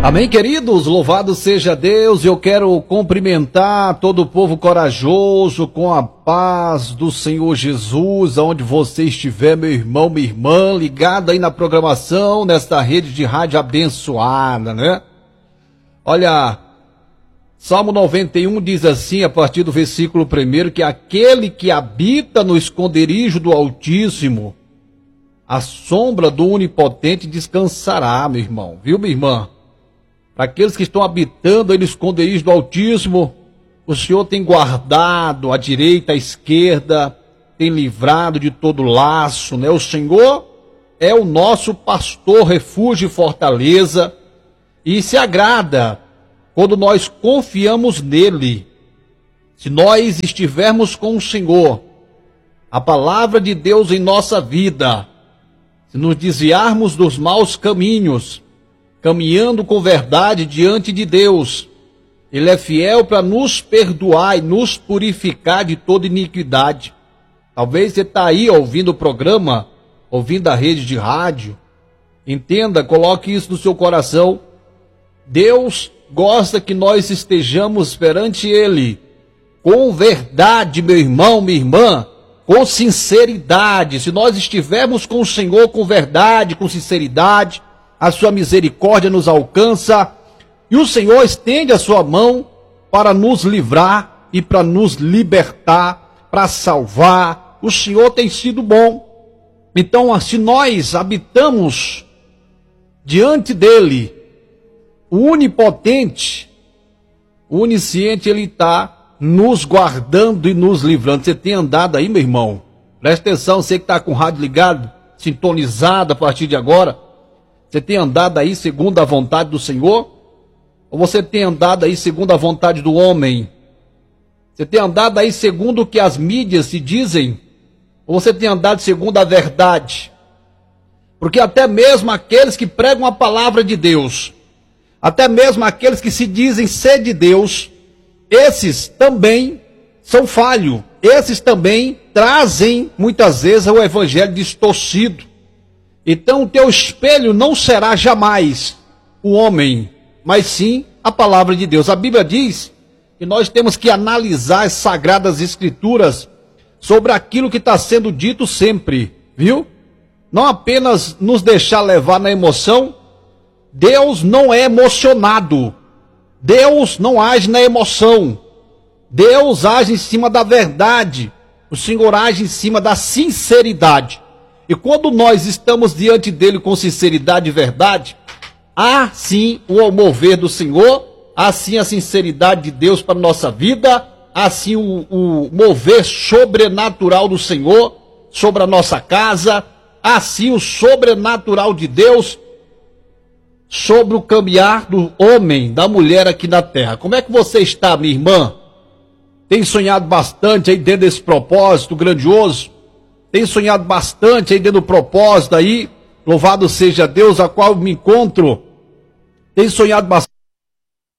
Amém, queridos? Louvado seja Deus. Eu quero cumprimentar todo o povo corajoso com a paz do Senhor Jesus, aonde você estiver, meu irmão, minha irmã, ligado aí na programação, nesta rede de rádio abençoada, né? Olha, Salmo 91 diz assim, a partir do versículo 1, que aquele que habita no esconderijo do Altíssimo, a sombra do Onipotente descansará, meu irmão. Viu, minha irmã? Para aqueles que estão habitando aí no esconderijo do Altíssimo, o Senhor tem guardado a direita, a esquerda, tem livrado de todo laço, né? O Senhor é o nosso pastor, refúgio e fortaleza, e se agrada quando nós confiamos nele. Se nós estivermos com o Senhor, a palavra de Deus em nossa vida, se nos desviarmos dos maus caminhos, caminhando com verdade diante de Deus, Ele é fiel para nos perdoar e nos purificar de toda iniquidade. Talvez você está aí ouvindo o programa, ouvindo a rede de rádio. Entenda, coloque isso no seu coração. Deus gosta que nós estejamos perante Ele com verdade, meu irmão, minha irmã, com sinceridade. Se nós estivermos com o Senhor com verdade, com sinceridade, a sua misericórdia nos alcança e o Senhor estende a sua mão para nos livrar e para nos libertar, para salvar. O Senhor tem sido bom. Então, se nós habitamos diante dele, o onipotente, o onisciente, ele está nos guardando e nos livrando. Você tem andado aí, meu irmão? Presta atenção, você que está com o rádio ligado, sintonizado a partir de agora. Você tem andado aí segundo a vontade do Senhor? Ou você tem andado aí segundo a vontade do homem? Você tem andado aí segundo o que as mídias se dizem? Ou você tem andado segundo a verdade? Porque até mesmo aqueles que pregam a palavra de Deus, até mesmo aqueles que se dizem ser de Deus, esses também são falhos. Esses também trazem muitas vezes o evangelho distorcido. Então o teu espelho não será jamais o homem, mas sim a palavra de Deus. A Bíblia diz que nós temos que analisar as sagradas escrituras sobre aquilo que está sendo dito sempre, viu? Não apenas nos deixar levar na emoção. Deus não é emocionado. Deus não age na emoção. Deus age em cima da verdade. O Senhor age em cima da sinceridade. E quando nós estamos diante dele com sinceridade e verdade, há sim o mover do Senhor, há sim a sinceridade de Deus para a nossa vida, há sim o mover sobrenatural do Senhor sobre a nossa casa, há sim o sobrenatural de Deus sobre o caminhar do homem, da mulher aqui na terra. Como é que você está, minha irmã? Tem sonhado bastante aí dentro desse propósito grandioso? Tem sonhado bastante aí dentro do propósito aí, louvado seja Deus, a qual me encontro. Tem sonhado bastante